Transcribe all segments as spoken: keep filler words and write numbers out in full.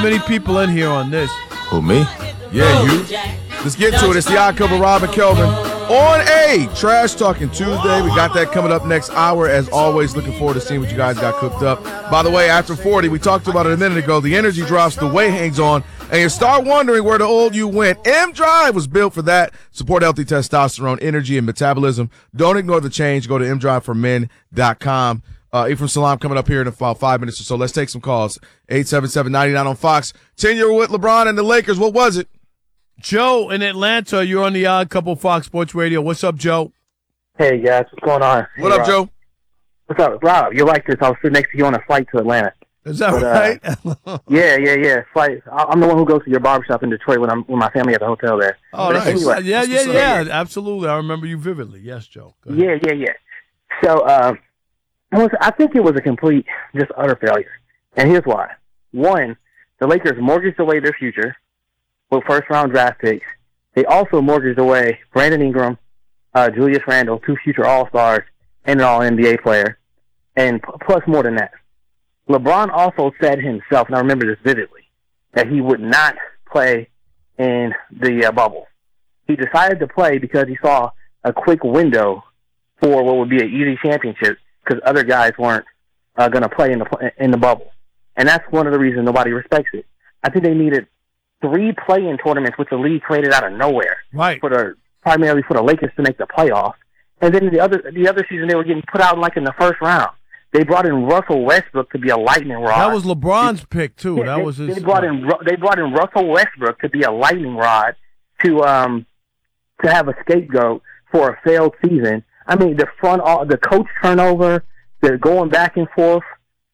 many people in here on this. Who, me? Yeah, you. Let's get to it. It's the Odd Couple, Rob and Kelvin. On a Trash Talking Tuesday. We got that coming up next hour. As always, looking forward to seeing what you guys got cooked up. By the way, after forty, we talked about it a minute ago. The energy drops, the weight hangs on, and you start wondering where the old you went. M-Drive was built for that. Support healthy testosterone, energy, and metabolism. Don't ignore the change. Go to m drive for men dot com. Uh, Ephraim Salam coming up here in about five minutes or so. Let's take some calls. eight seven seven, nine nine on Fox. ten-year with LeBron and the Lakers. What was it? Joe in Atlanta, you're on the Odd Couple Fox Sports Radio. What's up, Joe? Hey, guys. What's going on? What hey, up, Rob. Joe? What's up? Rob, you're like this. I was sitting next to you on a flight to Atlanta. Is that but, right? Uh, yeah, yeah, yeah. Flight. I'm the one who goes to your barbershop in Detroit when I'm with my family at the hotel there. Oh, but nice. Anyway, yeah, yeah, yeah. Absolutely. I remember you vividly. Yes, Joe. Yeah, yeah, yeah. So, uh, I, was, I think it was a complete, just utter failure. And here's why. One, the Lakers mortgaged away their future with first-round draft picks. They also mortgaged away Brandon Ingram, uh, Julius Randle, two future All-Stars, and an All-N B A player, and p- plus more than that. LeBron also said himself, and I remember this vividly, that he would not play in the uh, bubble. He decided to play because he saw a quick window for what would be an easy championship because other guys weren't uh, going to play in the in the bubble. And that's one of the reasons nobody respects it. I think they needed three play-in tournaments, which the league created out of nowhere, right? For the primarily for the Lakers to make the playoffs, and then the other the other season they were getting put out like in the first round. They brought in Russell Westbrook to be a lightning rod. That was LeBron's they, pick too. Yeah, that they, was his. They brought in they brought in Russell Westbrook to be a lightning rod to um to have a scapegoat for a failed season. I mean, the front the coach turnover, the going back and forth,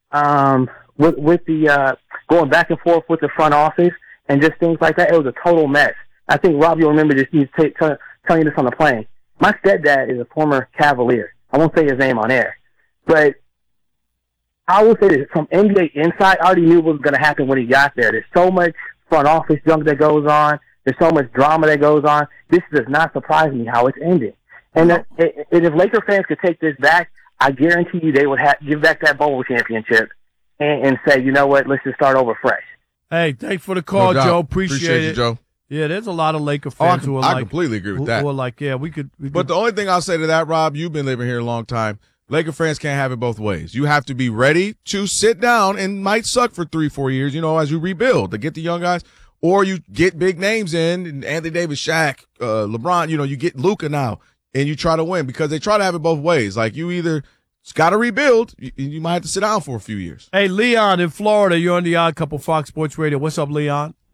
um with with the uh going back and forth with the front office. And just things like that. It was a total mess. I think, Rob, you'll remember this. He's t- t- telling you this on the plane. My stepdad is a former Cavalier. I won't say his name on air. But I will say this. From N B A inside, I already knew what was going to happen when he got there. There's so much front office junk that goes on. There's so much drama that goes on. This does not surprise me how it's ended. And, that, and if Laker fans could take this back, I guarantee you they would have, give back that bowl championship and, and say, you know what, let's just start over fresh. Hey, thanks for the call, no Joe. Appreciate, Appreciate it. you, Joe. Yeah, there's a lot of Laker Oh, I, fans who are I like, completely agree with who, that. who are like, yeah, we could. We but could. the only thing I'll say to that, Rob, you've been living here a long time. Laker fans can't have it both ways. You have to be ready to sit down and might suck for three, four years, you know, as you rebuild to get the young guys, or you get big names in, and Anthony Davis, Shaq, uh, LeBron, you know, you get Luka now, and you try to win because they try to have it both ways. Like you either got to rebuild, you, you might have to sit down for a few years. Hey, Leon in Florida, you're on the Odd Couple Fox Sports Radio. What's up, Leon?